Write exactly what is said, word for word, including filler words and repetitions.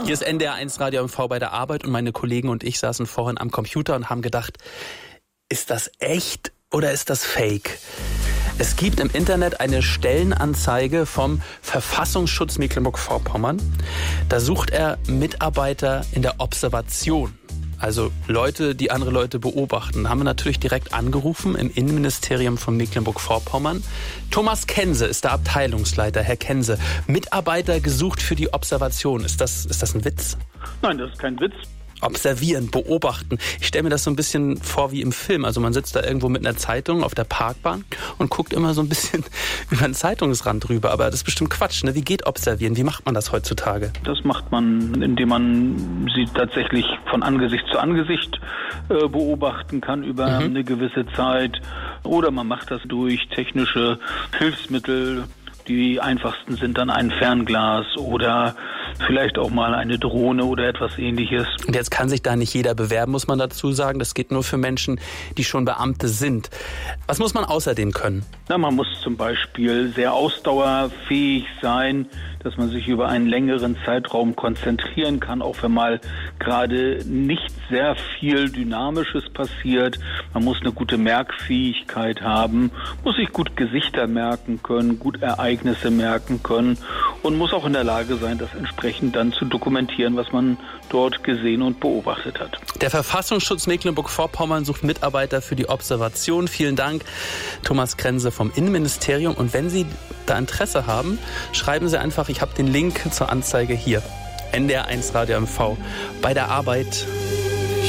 Hier ist N D R eins Radio M V bei der Arbeit und meine Kollegen und ich saßen vorhin am Computer und haben gedacht, ist das echt oder ist das fake? Es gibt im Internet eine Stellenanzeige vom Verfassungsschutz Mecklenburg-Vorpommern. Da sucht er Mitarbeiter in der Observation. Also Leute, die andere Leute beobachten. Haben wir natürlich direkt angerufen im Innenministerium von Mecklenburg-Vorpommern. Thomas Kense ist der Abteilungsleiter. Herr Kense, Mitarbeiter gesucht für die Observation. Ist das, ist das ein Witz? Nein, das ist kein Witz. Observieren, beobachten. Ich stelle mir das so ein bisschen vor wie im Film. Also man sitzt da irgendwo mit einer Zeitung auf der Parkbank und guckt immer so ein bisschen über den Zeitungsrand drüber. Aber das ist bestimmt Quatsch, ne? Wie geht observieren? Wie macht man das heutzutage? Das macht man, indem man sie tatsächlich von Angesicht zu Angesicht äh, beobachten kann über mhm. eine gewisse Zeit. Oder man macht das durch technische Hilfsmittel. Die einfachsten sind dann ein Fernglas oder vielleicht auch mal eine Drohne oder etwas Ähnliches. Und jetzt kann sich da nicht jeder bewerben, muss man dazu sagen. Das geht nur für Menschen, die schon Beamte sind. Was muss man außerdem können? Na, man muss zum Beispiel sehr ausdauerfähig sein, dass man sich über einen längeren Zeitraum konzentrieren kann, auch wenn mal gerade nicht sehr viel Dynamisches passiert. Man muss eine gute Merkfähigkeit haben, muss sich gut Gesichter merken können, gut Ereignisse merken können und muss auch in der Lage sein, das entsprechend dann zu dokumentieren, was man dort gesehen und beobachtet hat. Der Verfassungsschutz Mecklenburg-Vorpommern sucht Mitarbeiter für die Observation. Vielen Dank, Thomas Kense vom Innenministerium. Und wenn Sie da Interesse haben, schreiben Sie einfach, ich habe den Link zur Anzeige hier. N D R eins Radio M V bei der Arbeit.